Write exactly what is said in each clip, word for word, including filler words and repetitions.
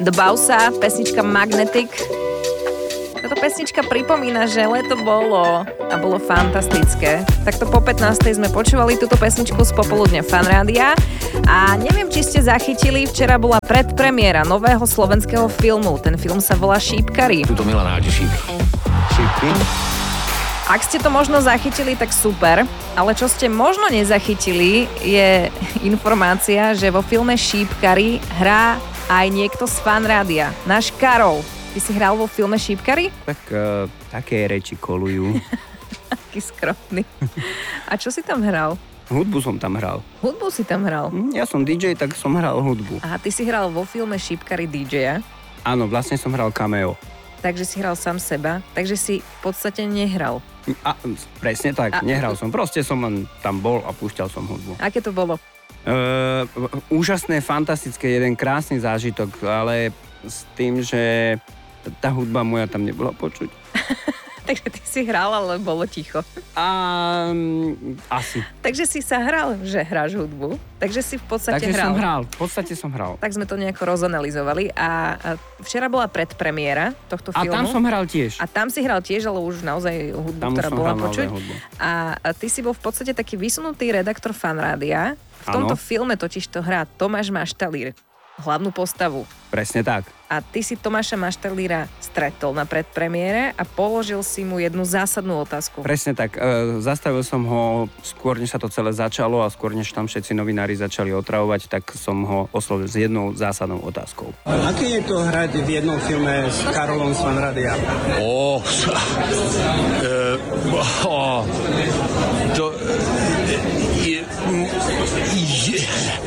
The Bausa, pesnička Magnetic. Táto pesnička pripomína, že leto bolo a bolo fantastické. Takto po pätnástej sme počúvali túto pesničku z popoludne Fan Rádia a neviem, či ste zachytili, včera bola predpremiéra nového slovenského filmu. Ten film sa volá Šípkari. Tuto Milan rádi šípky. Šípky? Ak ste to možno zachytili, tak super, ale čo ste možno nezachytili, je informácia, že vo filme Šípkari hrá aj niekto z Fan Rádia. Náš Karol. Ty si hral vo filme Šípkari? Tak uh, také reči kolujú. Taký skromný. A čo si tam hral? Hudbu som tam hral. Hudbu si tam hral? Ja som dý džej, tak som hral hudbu. Aha, ty si hral vo filme Šípkari dý džeja? Áno, vlastne som hral cameo. Takže si hral sám seba, takže si v podstate nehral. A, presne tak, A... nehral som. Proste som len tam bol a púšťal som hudbu. Aké to bolo? Uh, úžasné, fantastické, jeden krásny zážitok, ale s tým, že tá hudba moja tam nebola počuť. Takže ty si hral, ale bolo ticho. A asi. Takže si sa hral, že hráš hudbu. Takže si v podstate Takže hral. som hral, v podstate som hral. Tak sme to nejako rozanalizovali a včera bola predpremiéra tohto A filmu. tam som hral tiež. A tam si hral tiež, ale už naozaj hudbu, Tam ktorá som bola hral počuť. hudbu. A, a ty si bol v podstate taký vysunutý redaktor Fan Rádia. V tomto Áno. filme totiž to hrá Tomáš Maštalír, hlavnú postavu. Presne tak. A ty si Tomáša Maštalíra stretol na predpremiére a položil si mu jednu zásadnú otázku. Presne tak. E, zastavil som ho skôr, než sa to celé začalo a skôr, než tam všetci novinári začali otravovať, tak som ho oslovil s jednou zásadnou otázkou. Aké je to hrať v jednom filme s Karolom z Fan Rádia? Ó, e, ó, to je, je,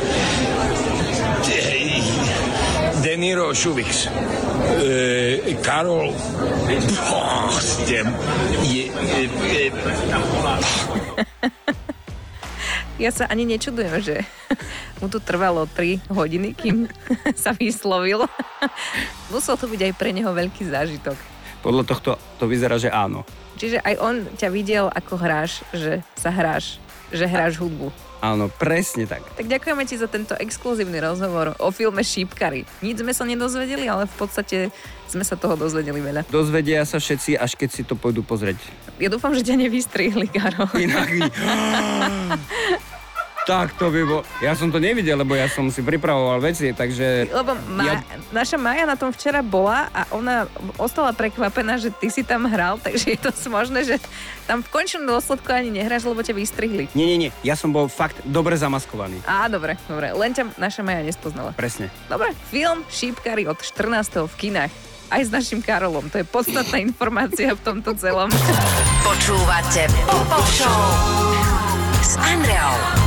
De Niro Šuvix. E, Karol, proste, je, je, je, Ja sa ani nečudujem, že mu tu trvalo tri hodiny, kým sa vyslovil. Musel to byť aj pre neho veľký zážitok. Podľa tohto to vyzerá, že áno. Čiže aj on ťa videl, ako hráš, že sa hráš, že hráš hudbu. Áno, presne tak. Tak ďakujeme ti za tento exkluzívny rozhovor o filme Šípkari. Nič sme sa nedozvedeli, ale v podstate sme sa toho dozvedeli veľa. Dozvedia sa všetci, až keď si to pôjdu pozrieť. Ja dúfam, že ťa nevystrihli, Karol. Inak. Tak to by bolo. Ja som to nevidel, lebo ja som si pripravoval veci, takže... Lebo Ma- ja... naša Maja na tom včera bola a ona ostala prekvapená, že ty si tam hral, takže je to možné, že tam v končnom dôsledku ani nehráš, lebo ťa vystrihli. Nie, nie, nie. Ja som bol fakt dobre zamaskovaný. Á, dobre, dobre. Len ťa naša Maja nespoznala. Presne. Dobre, film Šípkari od štrnásteho v kinách. Aj s našim Karolom. To je podstatná informácia v tomto celom. Počúvate Pop Show s Andreou.